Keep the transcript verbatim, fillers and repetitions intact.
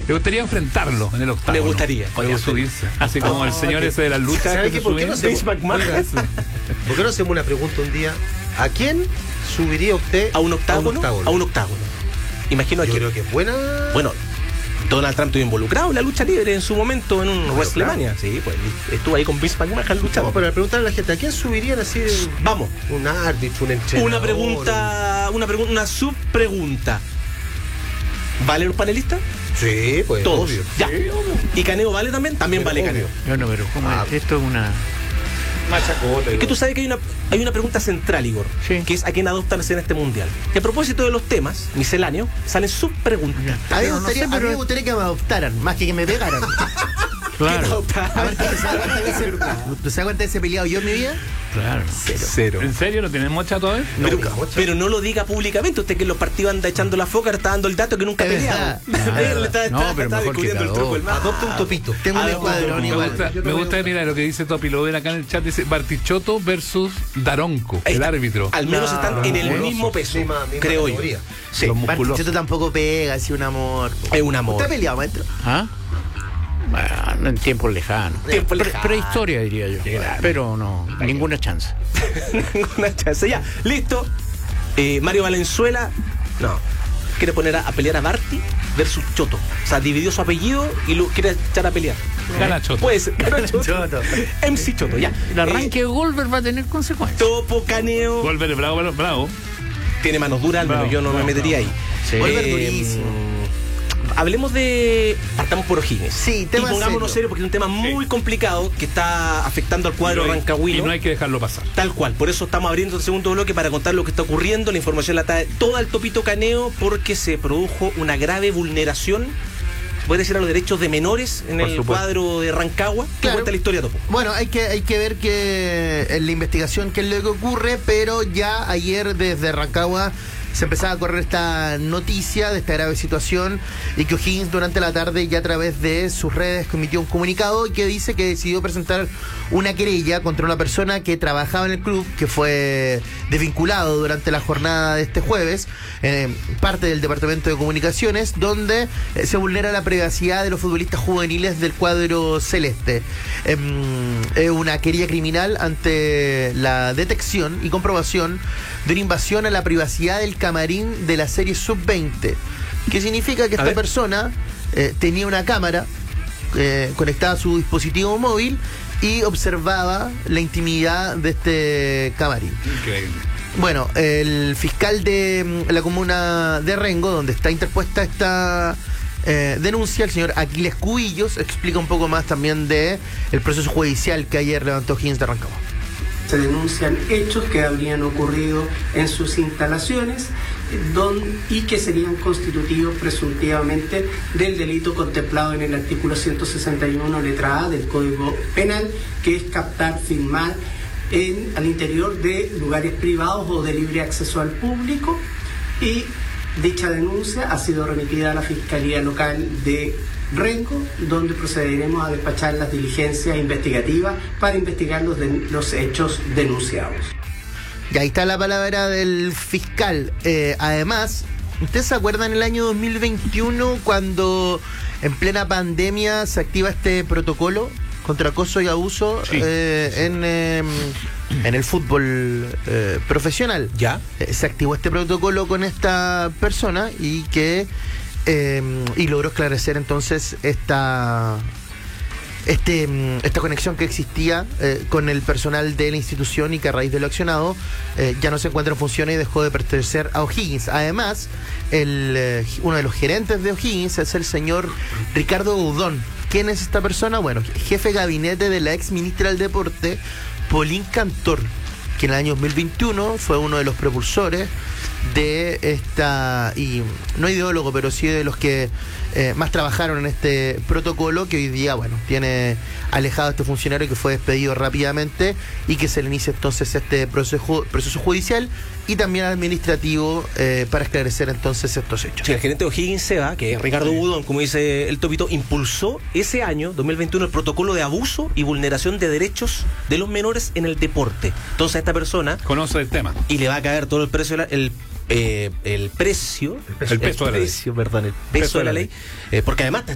Le gustaría enfrentarlo en el octavo. Me gustaría. Podría subirse. Así como el señor ese de las luchas. ¿Sabe qué? ¿Por qué no se- Vince McMahon. ¿Por qué no hacemos una pregunta un día? ¿A quién subiría usted A un octágono. A un octágono. A un octágono. Imagino Yo aquí. creo que es buena. Bueno, Donald Trump estuvo involucrado en la lucha libre en su momento en un Bueno, WrestleMania. Sí, pues estuvo ahí con Vince McMahon luchando. No, pero al preguntarle a la gente, ¿a quién subirían así? Vamos. Un árbitro, un entrenador. Una pregunta, una pregunta, una subpregunta. ¿Vale los panelistas? Sí, pues Todos. obvio. Ya. ¿Y Caneo vale también? También Pero vale obvio. Caneo. Bueno, pero ¿cómo Ah. es? Esto es una... Machacota. Es que tú sabes que hay una, hay una pregunta central, Igor, Sí. que es a quién adoptan en este mundial. Y a propósito de los temas misceláneos, salen subpreguntas. Ya. A mí, me Pero no gustaría, sé, a mí pero- me gustaría que me adoptaran, más que que me pegaran. Claro, A ver, ¿tú sabes cuántas veces, ¿tú sabes cuántas veces he peleado yo en mi vida? claro. Cero. Cero. ¿En serio no tenemos mocha todavía? Pero, Nunca, mocha. pero no lo diga públicamente. Usted que en los partidos anda echando la foca, está dando el dato que nunca ha Es peleado. verdad. Él está, No, está- pero está mejor que descubriendo el truco del todo. mago. Adopta un topito. Tengo un Ah, escuadrón Me igual. gusta, me gusta mira lo que dice Topi, lo ven acá en el chat, dice Bartichotto versus Daronco, Ahí el está. árbitro. Al menos están en el musculosos. mismo peso, Misma- misma creo yo. categoría. Sí, Los musculosos. Bartichotto tampoco pega, así un amor. es un amor. ¿Usted ha peleado, maestro? ¿Ah? Bueno, en tiempos lejanos. Tiempo Pre- lejano. Prehistoria, diría yo. Pero no, ninguna chance. Ninguna chance. Ya, listo. Eh, Mario Valenzuela, no. Quiere poner a, a pelear a Barty versus Choto. O sea, dividió su apellido y lo quiere echar a pelear. Gana Choto. Puede ser. Gana Choto. Choto. M C Choto, ya. El arranque de Goldberg va a tener consecuencias. Topo, Caneo. Volver bravo, bravo, bravo. Tiene manos duras, al menos Bravo, yo no bravo, me metería bravo. ahí. Sí. Volver durísimo. Hablemos de. Partamos por O'Higgins. Sí, Y tema pongámonos serio. serio porque es un tema muy complicado que está afectando al cuadro Y no hay- rancagüino. Y no hay que dejarlo pasar. Tal cual, por eso estamos abriendo el segundo bloque para contar lo que está ocurriendo. La información la trae toda el Topito Caneo porque se produjo una grave vulneración, puede decir, a los derechos de menores en Por el supuesto. cuadro de Rancagua. ¿Qué Claro. cuenta la historia, Topo? Bueno, hay que, hay que ver que en la investigación qué es lo que ocurre, pero ya ayer desde Rancagua se empezaba a correr esta noticia de esta grave situación y que O'Higgins durante la tarde ya a través de sus redes emitió un comunicado que dice que decidió presentar una querella contra una persona que trabajaba en el club, que fue desvinculado durante la jornada de este jueves, eh, parte del Departamento de Comunicaciones, donde eh, se vulnera la privacidad de los futbolistas juveniles del cuadro celeste. Eh, es una querella criminal ante la detección y comprobación de una invasión a la privacidad del camarín de la serie sub veinte, que significa que A esta ver. persona eh, tenía una cámara eh, conectada a su dispositivo móvil y observaba la intimidad de este camarín. Increíble. Bueno, el fiscal de mm, la comuna de Rengo, donde está interpuesta esta eh, denuncia, el señor Aquiles Cubillos, explica un poco más también de el proceso judicial que ayer levantó O'Higgins de Rancagua. Se denuncian hechos que habrían ocurrido en sus instalaciones eh, don- y que serían constitutivos presuntivamente del delito contemplado en el artículo ciento sesenta y uno letra A del Código Penal, que es captar, filmar en, al interior de lugares privados o de libre acceso al público, y dicha denuncia ha sido remitida a la Fiscalía Local de Rengo, donde procederemos a despachar las diligencias investigativas para investigar los, de- los hechos denunciados. Y ahí está la palabra del fiscal. Eh, además, ¿ustedes se acuerdan el año dos mil veintiuno cuando en plena pandemia se activa este protocolo contra acoso y abuso Sí. eh, en, eh, en el fútbol eh, profesional? Ya. Eh, se activó este protocolo con esta persona y que eh, y logró esclarecer entonces esta este mm, esta conexión que existía eh, con el personal de la institución y que a raíz de lo accionado eh, ya no se encuentra en funciones y dejó de pertenecer a O'Higgins. Además, el, eh, uno de los gerentes de O'Higgins es el señor Ricardo Gaudón. ¿Quién es esta persona? Bueno, jefe de gabinete de la ex ministra del Deporte, Pauline Cantor, que en el año dos mil veintiuno fue uno de los propulsores de esta, y no ideólogo, pero sí de los que eh, más trabajaron en este protocolo, que hoy día, bueno, tiene alejado a este funcionario que fue despedido rápidamente y que se le inicia entonces este proceso, proceso judicial y también administrativo eh, para esclarecer entonces estos hechos. Sí, el gerente de O'Higgins Seba, que es Ricardo Budón, como dice el Topito, impulsó ese año, dos mil veintiuno, el protocolo de abuso y vulneración de derechos de los menores en el deporte. Entonces a esta persona, Conoce el tema. y le va a caer todo el precio, de la- el, eh, el precio, El peso de la ley. precio, perdón, el peso, de la ley, eh, porque además